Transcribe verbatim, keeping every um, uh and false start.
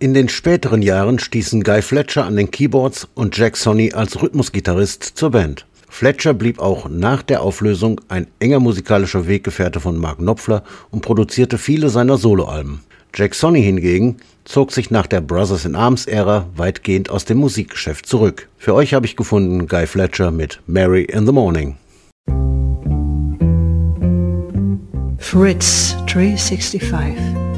In den späteren Jahren stießen Guy Fletcher an den Keyboards und Jack Sonni als Rhythmusgitarrist zur Band. Fletcher blieb auch nach der Auflösung ein enger musikalischer Weggefährte von Mark Knopfler und produzierte viele seiner Soloalben. Jack Sonni hingegen zog sich nach der Brothers in Arms-Ära weitgehend aus dem Musikgeschäft zurück. Für euch habe ich gefunden Guy Fletcher mit Mary in the Morning. Fritz dreihundertfünfundsechzig